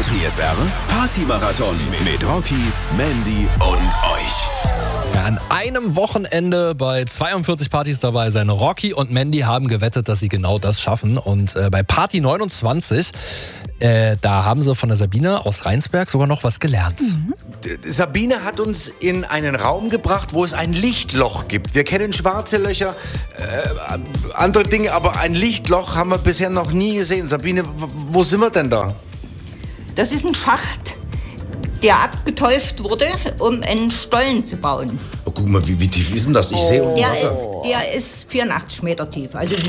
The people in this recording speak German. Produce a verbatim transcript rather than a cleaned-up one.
P S R Partymarathon mit Rocky, Mandy und euch. Ja, an einem Wochenende bei zweiundvierzig Partys dabei sein. Rocky und Mandy haben gewettet, dass sie genau das schaffen. Und äh, bei Party neunundzwanzig, äh, da haben sie von der Sabine aus Rheinsberg sogar noch was gelernt. Mhm. Sabine hat uns in einen Raum gebracht, wo es ein Lichtloch gibt. Wir kennen schwarze Löcher, äh, andere Dinge, aber ein Lichtloch haben wir bisher noch nie gesehen. Sabine, wo sind wir denn da? Das ist ein Schacht, der abgetäuft wurde, um einen Stollen zu bauen. Oh, guck mal, wie, wie tief ist denn das? Ich sehe unter Der, Wasser. der ist vierundachtzig Meter tief. Also